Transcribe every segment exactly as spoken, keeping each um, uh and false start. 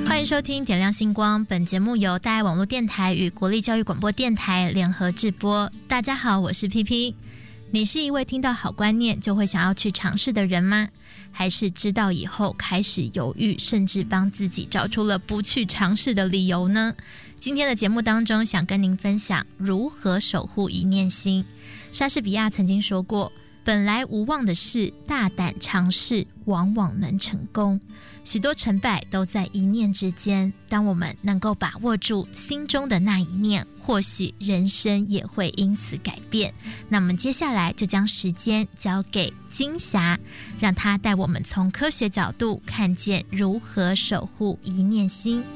欢迎收听点亮星光，本节目由大爱网络电台与国立教育广播电台联合制播。大家好，我是 P P。 你是一位听到好观念就会想要去尝试的人吗？还是知道以后开始犹豫，甚至帮自己找出了不去尝试的理由呢？今天的节目当中，想跟您分享如何守护一念心。莎士比亚曾经说过，本来无望的事，大胆尝试，往往能成功。许多成败都在一念之间，当我们能够把握住心中的那一念，或许人生也会因此改变。那么接下来就将时间交给金霞，让她带我们从科学角度看见如何守护一念心。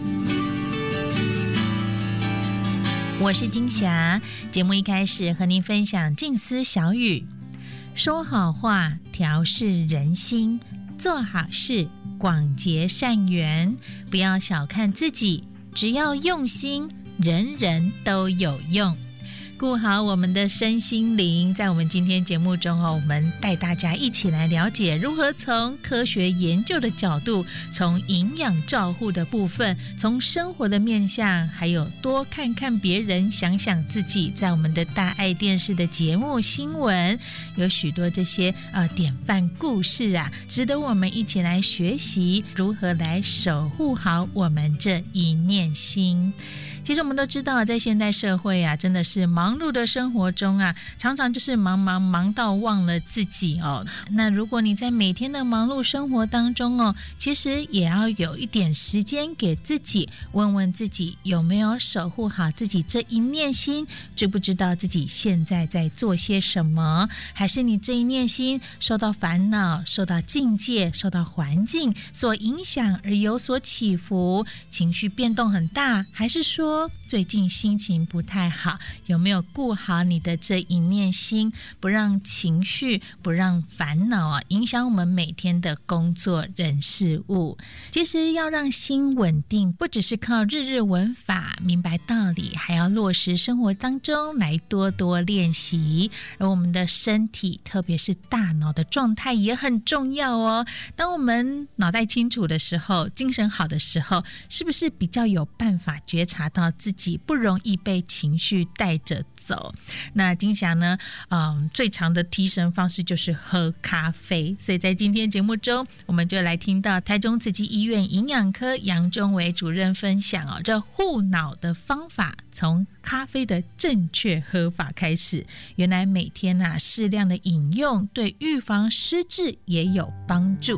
我是金霞，节目一开始和您分享静思小语：说好话，调试人心，做好事，广结善缘。不要小看自己，只要用心，人人都有用。顾好我们的身心灵。在我们今天节目中哦，我们带大家一起来了解如何从科学研究的角度，从营养照护的部分，从生活的面向，还有多看看别人，想想自己。在我们的大爱电视的节目新闻，有许多这些呃典范故事啊，值得我们一起来学习如何来守护好我们这一念心。其实我们都知道，在现代社会啊，真的是忙碌的生活中啊，常常就是忙忙忙到忘了自己哦。那如果你在每天的忙碌生活当中哦，其实也要有一点时间给自己，问问自己有没有守护好自己这一念心，知不知道自己现在在做些什么？还是你这一念心受到烦恼、受到境界、受到环境所影响而有所起伏，情绪变动很大？还是说最近心情不太好，有没有顾好你的这一念心，不让情绪、不让烦恼啊影响我们每天的工作人事物？其实要让心稳定，不只是靠日日文法明白道理，还要落实生活当中来多多练习。而我们的身体，特别是大脑的状态也很重要哦。当我们脑袋清楚的时候，精神好的时候，是不是比较有办法觉察到自己不容易被情绪带着走？那金霞呢，嗯，最常的提神方式就是喝咖啡。所以在今天节目中，我们就来听到台中慈济医院营养科杨忠伟主任分享哦，这护脑的方法，从咖啡的正确喝法开始。原来每天啊适量的饮用，对预防失智也有帮助。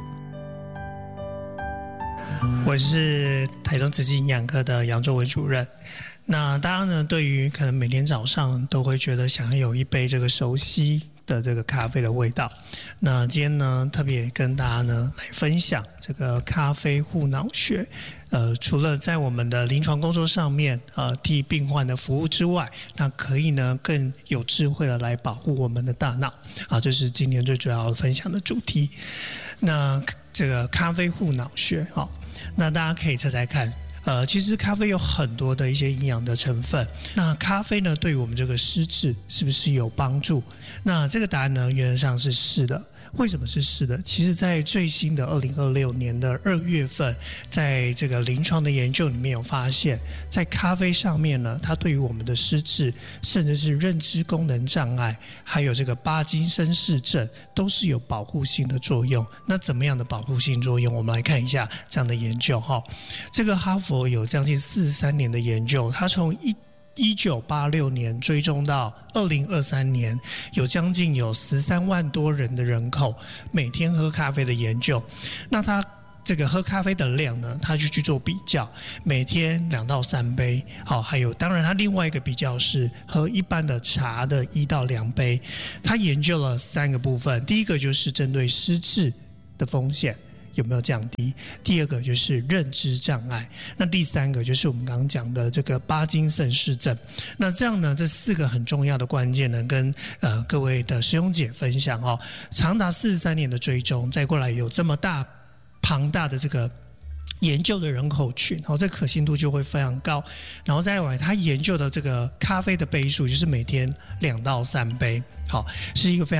我是台中慈济营养科的杨忠伟主任。那大家呢，对于可能每天早上都会觉得想要有一杯这个熟悉的这个咖啡的味道。那今天呢，特别跟大家呢来分享这个咖啡护脑学。呃，除了在我们的临床工作上面，呃，替病患的服务之外，那可以呢更有智慧的来保护我们的大脑啊，这是今天最主要分享的主题。那这个咖啡护脑学，好、哦，那大家可以猜猜看。呃，其实咖啡有很多的一些营养的成分。那咖啡呢，对于我们这个失智是不是有帮助？那这个答案呢，原则上是是的。为什么是是的？其实在最新的二零二六年的二月份，在这个临床的研究里面有发现，在咖啡上面呢，它对于我们的失智，甚至是认知功能障碍，还有这个帕金森氏症，都是有保护性的作用。那怎么样的保护性作用？我们来看一下这样的研究哈。这个哈佛有将近四十三年的研究，它从一一九八六年追踪到二零二三年，有将近有十三万多人的人口每天喝咖啡的研究。那他这个喝咖啡的量呢，他就去做比较，每天两到三杯。好，还有当然他另外一个比较是喝一般的茶的一到两杯。他研究了三个部分，第一个就是针对失智的风险有没有降低，第二个就是认知障碍，那第三个就是我们刚刚讲的这个帕金森氏症。那这样呢，这四个很重要的关键呢，跟呃各位的师兄姐分享哦。长达四十三年的追踪，再过来有这么大庞大的这个研究的人口群，然后这可信度就会非常高。然后再来，他研究的这个咖啡的杯数，就是每天两到三杯，好，是一个非常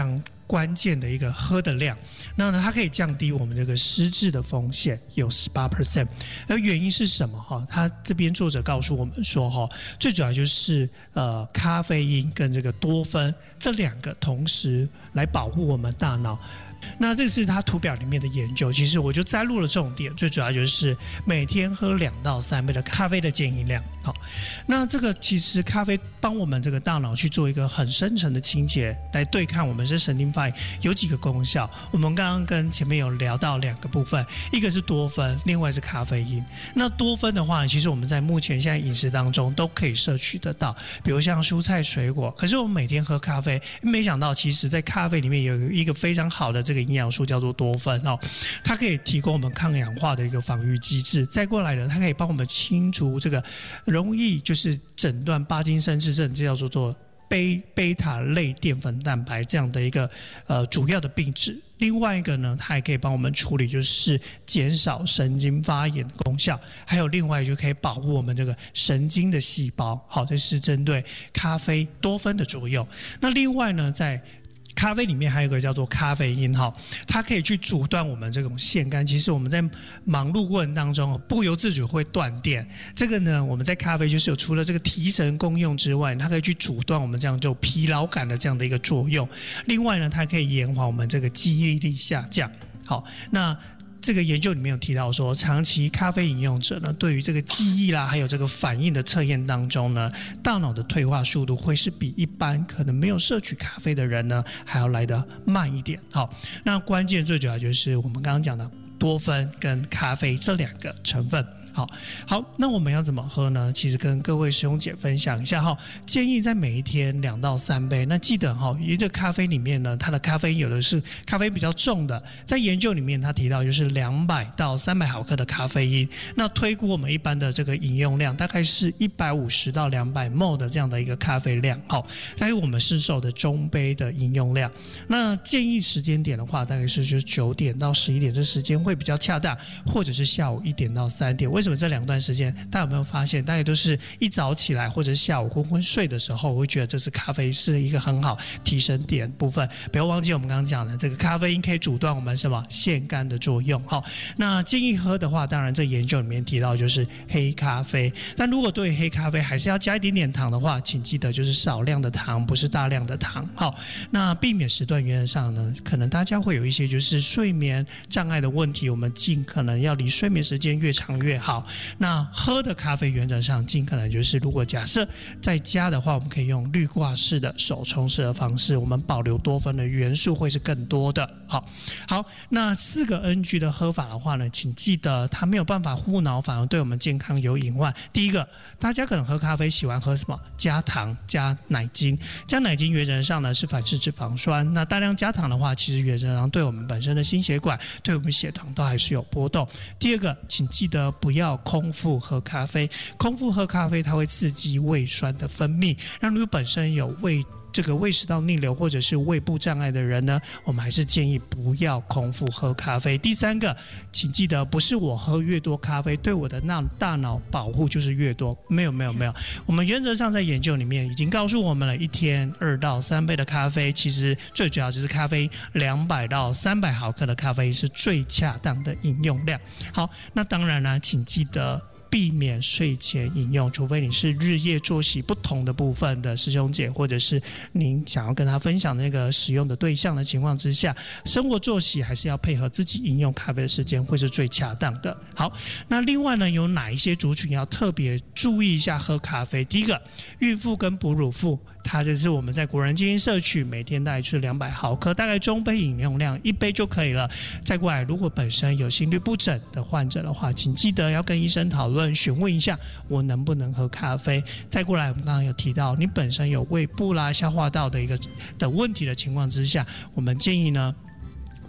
关键的一个喝的量。那呢，它可以降低我们这个失智的风险，有 百分之十八。而原因是什么哈？他这边作者告诉我们说哈，最主要就是呃咖啡因跟这个多酚这两个同时来保护我们大脑。那这是他图表里面的研究，其实我就摘录了重点，最主要就是每天喝两到三杯的咖啡的建议量。好，那这个其实咖啡帮我们这个大脑去做一个很深层的清洁，来对抗我们是神经发炎，有几个功效。我们刚刚跟前面有聊到两个部分，一个是多酚，另外是咖啡因。那多酚的话，其实我们在目前现在饮食当中都可以摄取得到，比如像蔬菜水果。可是我们每天喝咖啡，没想到其实在咖啡里面有一个非常好的这个营养素叫做多酚哦，它可以提供我们抗氧化的一个防御机制。再过来呢，它可以帮我们清除这个容易就是诊断帕金森氏症，这叫做贝贝塔类淀粉蛋白这样的一个呃主要的病质。另外一个呢，它还可以帮我们处理就是减少神经发炎的功效，还有另外就可以保护我们这个神经的细胞。好，这是针对咖啡多酚的作用。那另外呢，在咖啡里面还有一个叫做咖啡因，它可以去阻断我们这种腺苷。其实我们在忙碌过程当中不由自主会断电，这个呢我们在咖啡就是有除了这个提神功用之外，它可以去阻断我们这样就疲劳感的这样的一个作用。另外呢，它可以延缓我们这个记忆力下降。好，那这个研究里面有提到说，长期咖啡饮用者呢，对于这个记忆啦，还有这个反应的测验当中呢，大脑的退化速度会是比一般可能没有摄取咖啡的人呢，还要来得慢一点。好，那关键最主要就是我们刚刚讲的多酚跟咖啡这两个成分。好好，那我们要怎么喝呢？其实跟各位师兄姐分享一下哈，建议在每一天两到三杯。那记得哈，一个咖啡里面呢，它的咖啡因有的是咖啡比较重的，在研究里面他提到就是两百到三百毫克的咖啡因。那推估我们一般的这个饮用量大概是一百五十到两百 ml 的这样的一个咖啡量。好，大概我们市售的中杯的饮用量。那建议时间点的话，大概是就是九点到十一点，这时间会比较恰当，或者是下午一点到三点。为什么这两段时间大家有没有发现，大家都是一早起来或者是下午昏昏睡的时候，我会觉得这是咖啡是一个很好提神点部分。不要忘记我们刚刚讲的这个咖啡因可以阻断我们什么腺苷的作用。好，那建议喝的话，当然这研究里面提到就是黑咖啡。但如果对黑咖啡还是要加一点点糖的话，请记得就是少量的糖，不是大量的糖。好，那避免时段原则上呢，可能大家会有一些就是睡眠障碍的问题，我们尽可能要离睡眠时间越长越好。那喝的咖啡原则上尽可能就是如果假设在家的话，我们可以用滤挂式的手冲式的方式，我们保留多酚的元素会是更多的。好好，那四个 N G 的喝法的话呢，请记得它没有办法护脑，反而对我们健康有隐患。第一个，大家可能喝咖啡喜欢喝什么？加糖加奶精。加奶精原则上呢是反式脂肪酸，那大量加糖的话，其实原则上对我们本身的心血管，对我们血糖都还是有波动。第二个，请记得不要空腹喝咖啡，空腹喝咖啡它会刺激胃酸的分泌，那如果本身有胃这个胃食道逆流或者是胃部障碍的人呢，我们还是建议不要空腹喝咖啡。第三个，请记得不是我喝越多咖啡对我的大脑保护就是越多，没有没有没有，我们原则上在研究里面已经告诉我们了，一天二到三杯的咖啡，其实最主要就是咖啡两百到三百毫克的咖啡是最恰当的饮用量。好，那当然呢，请记得避免睡前饮用，除非你是日夜作息不同的部分的师兄姐，或者是您想要跟他分享那个使用的对象的情况之下，生活作息还是要配合自己饮用咖啡的时间会是最恰当的。好，那另外呢，有哪一些族群要特别注意一下喝咖啡？第一个，孕妇跟哺乳妇，它就是我们在国人建议摄取每天大概是两百毫克，大概中杯饮用量一杯就可以了。再过来，如果本身有心律不整的患者的话，请记得要跟医生讨论询问一下我能不能喝咖啡。再过来，我们刚刚有提到你本身有胃部啦、消化道的一个的问题的情况之下，我们建议呢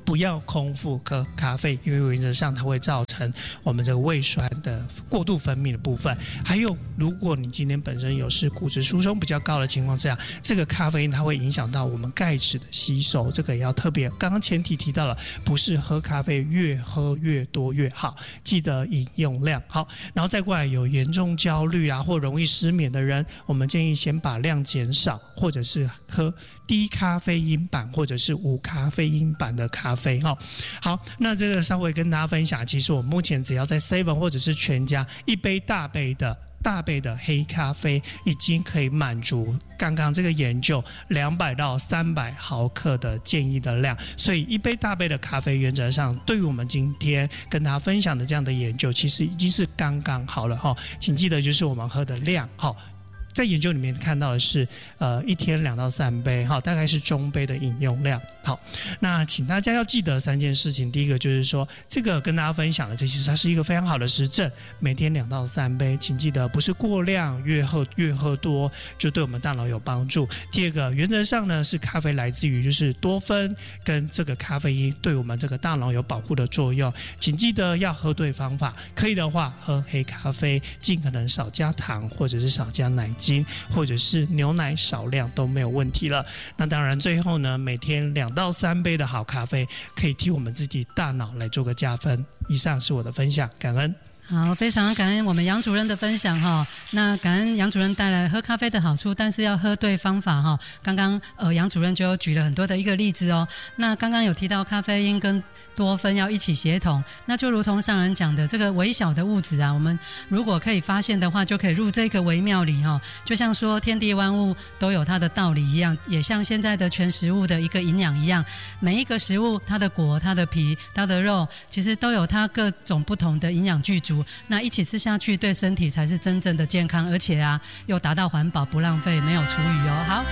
不要空腹喝咖啡，因为原则上它会造成我们这个胃酸的过度分泌的部分。还有，如果你今天本身有是骨质疏松比较高的情况下，这个咖啡因它会影响到我们钙质的吸收，这个也要特别。刚刚前提提到了，不是喝咖啡越喝越多越好，记得饮用量好。然后再过来有严重焦虑啊或容易失眠的人，我们建议先把量减少，或者是喝低咖啡因版或者是无咖啡因版的咖啡。好，那这个稍微跟大家分享，其实我目前只要在 seven 或者是全家一杯大杯的大杯的黑咖啡已经可以满足刚刚这个研究两百到三百毫克的建议的量，所以一杯大杯的咖啡原则上对于我们今天跟大家分享的这样的研究其实已经是刚刚好了。请记得就是我们喝的量，在研究里面看到的是呃一天两到三杯，大概是中杯的饮用量。好，那请大家要记得三件事情。第一个就是说，这个跟大家分享的，这其实它是一个非常好的实证，每天两到三杯，请记得不是过量，越喝越喝多就对我们大脑有帮助。第二个，原则上呢是咖啡来自于就是多酚跟这个咖啡因对我们这个大脑有保护的作用，请记得要喝对方法，可以的话喝黑咖啡，尽可能少加糖或者是少加奶精，或者是牛奶少量都没有问题了。那当然最后呢，每天两到三杯的好咖啡可以替我们自己大脑来做个加分。以上是我的分享，感恩。 好，非常感恩我们杨主任的分享哈。那感恩杨主任带来喝咖啡的好处，但是要喝对方法哈。刚刚呃杨主任就举了很多的一个例子哦。那刚刚有提到咖啡因跟多酚要一起协同，那就如同上人讲的，这个微小的物质啊，我们如果可以发现的话，就可以入这个微妙里哈。就像说天地万物都有它的道理一样，也像现在的全食物的一个营养一样，每一个食物它的果、它的皮、它的肉，其实都有它各种不同的营养具足。那一起吃下去，对身体才是真正的健康，而且啊，又达到环保不浪费，没有厨余哦。好。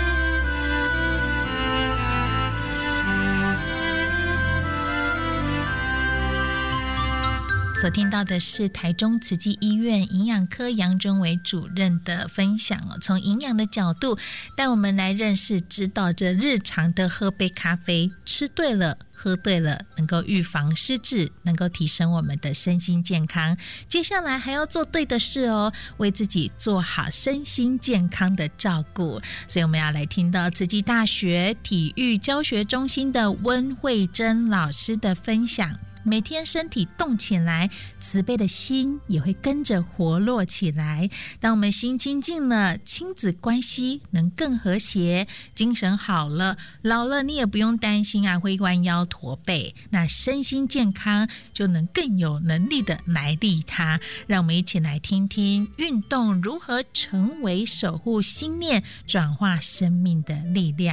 所听到的是台中慈济医院营养科杨忠伟主任的分享哦，从营养的角度带我们来认识知道这日常的喝杯咖啡，吃对了喝对了，能够预防失智，能够提升我们的身心健康。接下来还要做对的事哦，为自己做好身心健康的照顾。所以我们要来听到慈济大学体育教学中心的温慧珍老师的分享。每天身体动起来，慈悲的心也会跟着活络起来。当我们心清净了，亲子关系能更和谐，精神好了，老了你也不用担心啊会弯腰驼背，那身心健康就能更有能力的来利他。让我们一起来听听运动如何成为守护心念、转化生命的力量。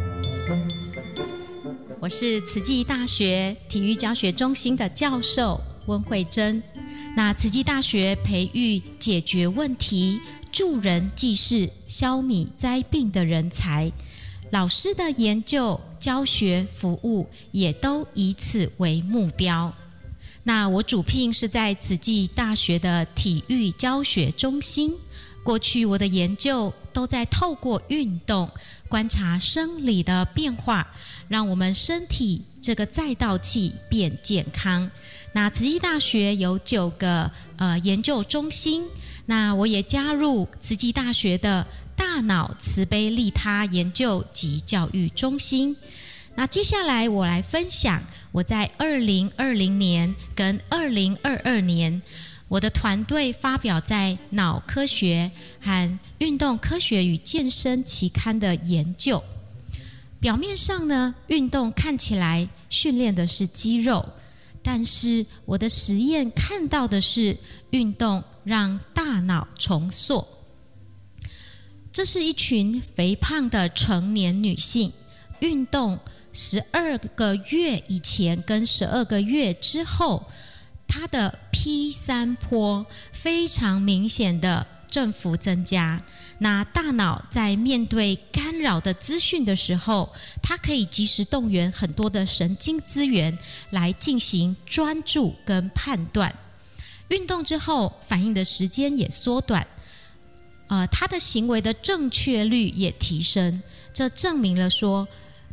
我是慈济大学体育教学中心的教授温慧珍。那慈济大学培育解决问题、助人济世、消弭灾病的人才，老师的研究、教学、服务也都以此为目标。那我主聘是在慈济大学的体育教学中心，过去我的研究都在透过运动观察生理的变化，让我们身体这个载道器变健康。那慈济大学有九个呃研究中心，那我也加入慈济大学的大脑慈悲利他研究及教育中心。那接下来我来分享我在二零二零年跟二零二二年我的团队发表在脑科学和运动科学与健身期刊的研究。表面上呢，运动看起来训练的是肌肉，但是我的实验看到的是运动让大脑重塑。这是一群肥胖的成年女性，运动十二个月以前跟十二个月之后，它的 P 三 波非常明显的振幅增加。那大脑在面对干扰的资讯的时候，它可以及时动员很多的神经资源来进行专注跟判断。运动之后反应的时间也缩短，呃，它的行为的正确率也提升。这证明了说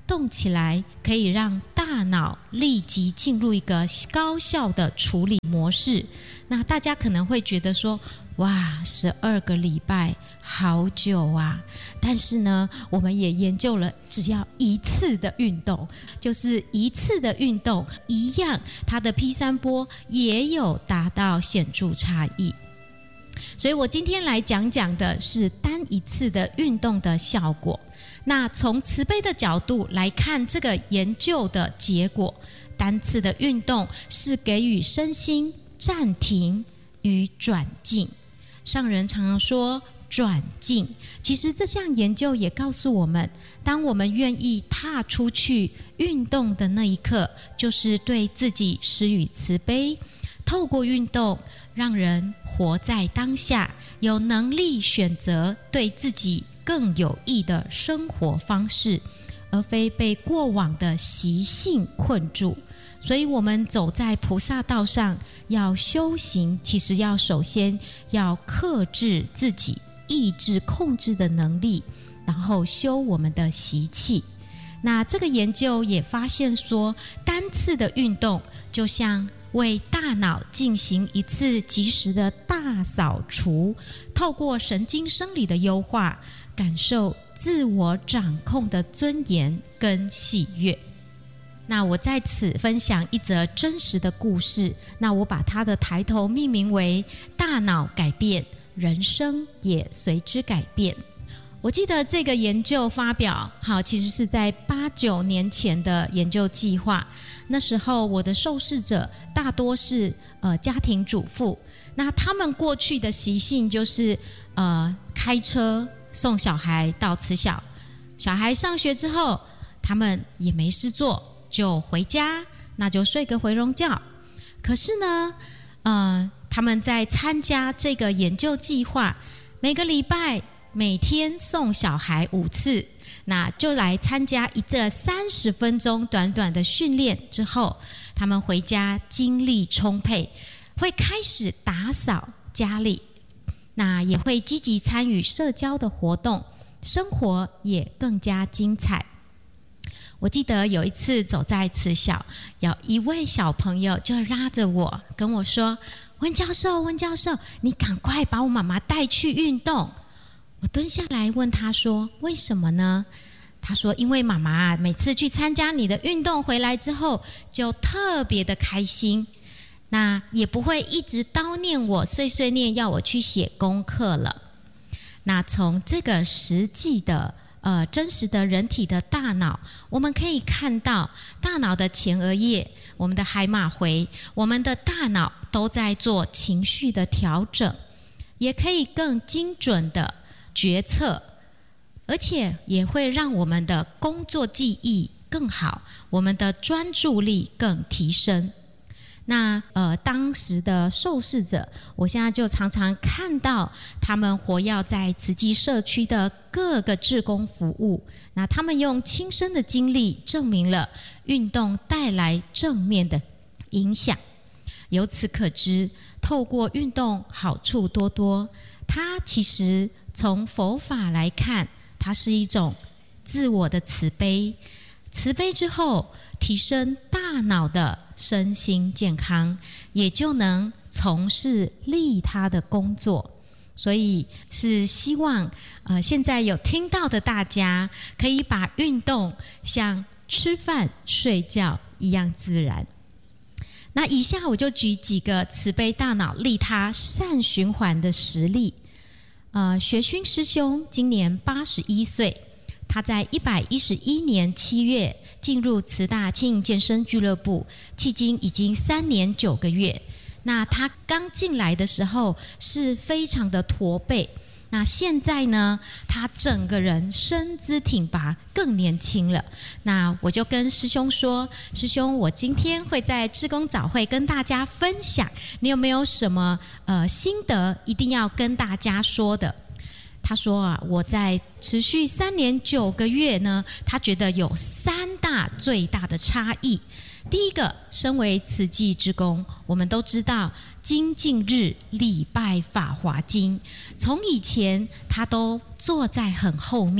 动起来，可以让大脑立即进入一个高效的处理模式。那大家可能会觉得说，哇，十二个礼拜好久啊！但是呢，我们也研究了，只要一次的运动，就是一次的运动，一样，它的 P 三 波也有达到显著差异。所以我今天来讲讲的是单一次的运动的效果。那从慈悲的角度来看这个研究的结果，单次的运动是给予身心暂停与转进。上人常常说转进，其实这项研究也告诉我们，当我们愿意踏出去运动的那一刻，就是对自己施予慈悲，透过运动让人活在当下，有能力选择对自己更有益的生活方式，而非被过往的习性困住。所以我们走在菩萨道上，要修行，其实要首先要克制自己意志控制的能力，然后修我们的习气。那这个研究也发现说，单次的运动就像为大脑进行一次及时的大扫除，透过神经生理的优化，感受自我掌控的尊严跟喜悦。那我在此分享一则真实的故事，那我把它的抬头命名为大脑改变，人生也随之改变。我记得这个研究发表好，其实是在八九年前的研究计划。那时候我的受试者大多是呃家庭主妇，那他们过去的习性就是呃开车送小孩到慈小，小孩上学之后，他们也没事做，就回家，那就睡个回笼觉。可是呢，呃，他们在参加这个研究计划，每个礼拜每天送小孩五次，那就来参加一个三十分钟短短的训练之后，他们回家精力充沛，会开始打扫家里，那也会积极参与社交的活动，生活也更加精彩。我记得有一次走在慈小，有一位小朋友就拉着我跟我说，温教授温教授，你赶快把我妈妈带去运动。我蹲下来问他说，为什么呢？他说，因为妈妈每次去参加你的运动回来之后就特别的开心，那也不会一直叨念我碎碎念要我去写功课了。那从这个实际的呃，真实的人体的大脑，我们可以看到大脑的前额叶，我们的海马回，我们的大脑都在做情绪的调整，也可以更精准的决策，而且也会让我们的工作记忆更好，我们的专注力更提升。那呃，当时的受试者，我现在就常常看到他们活跃在慈济社区的各个志工服务，那他们用亲身的经历证明了运动带来正面的影响。由此可知，透过运动好处多多。它其实从佛法来看，它是一种自我的慈悲，慈悲之后提升大脑的身心健康，也就能从事利他的工作。所以是希望呃，现在有听到的大家可以把运动像吃饭睡觉一样自然。那以下我就举几个慈悲大脑利他善循环的实例。呃，学勋师兄今年八十一岁，他在一百一十一年七月进入慈大轻盈健身俱乐部，迄今已经三年九个月。那他刚进来的时候是非常的驼背，那现在呢，他整个人身姿挺拔，更年轻了。那我就跟师兄说，师兄，我今天会在志工早会跟大家分享，你有没有什么呃心得一定要跟大家说的？他说啊，我在持续三年九个月呢，他觉得有三大最大的差异。第一个，身为慈济志工，我们都知道精进日礼拜法华经，从以前他都坐在很后面，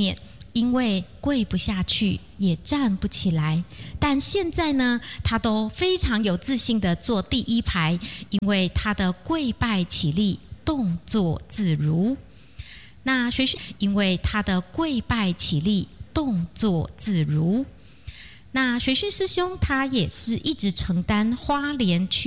因为跪不下去，也站不起来，但现在呢，他都非常有自信的坐第一排，因为他的跪拜起立动作自如。那学学，因为他的跪拜起立动作自如。那学训师兄他也是一直承担花莲区